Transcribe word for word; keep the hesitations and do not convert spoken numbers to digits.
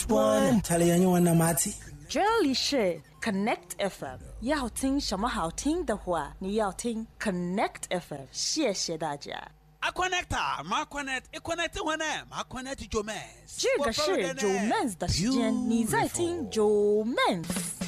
Which one? Tell you one Namati. Jolly She Connect F M. Yao Ting Shama Hao Ting the Hua. Ni Yao Ting Connect F M. Xie xie daja. A connector, ma connect, a connector one, ma connect Jomens. 这个是 Jomens 的时间，你在听 Jomens。